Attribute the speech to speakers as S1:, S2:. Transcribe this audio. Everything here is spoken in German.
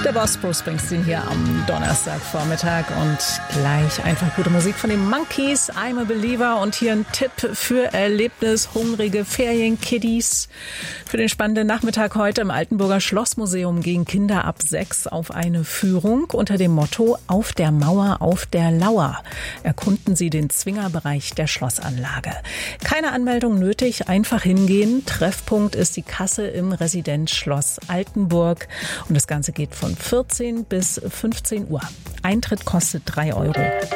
S1: Der Boss Bruce Springsteen hier am Donnerstagvormittag und gleich einfach gute Musik von den Monkees, I'm a Believer und hier ein Tipp für erlebnishungrige Ferienkiddies. Für den spannenden Nachmittag heute im Altenburger Schlossmuseum gehen Kinder ab 6 auf eine Führung unter dem Motto Auf der Mauer, auf der Lauer. Erkunden Sie den Zwingerbereich der Schlossanlage. Keine Anmeldung nötig, einfach hingehen. Treffpunkt ist die Kasse im Residenzschloss Altenburg und das Ganze geht von 14 bis 15 Uhr. Eintritt kostet 3 Euro.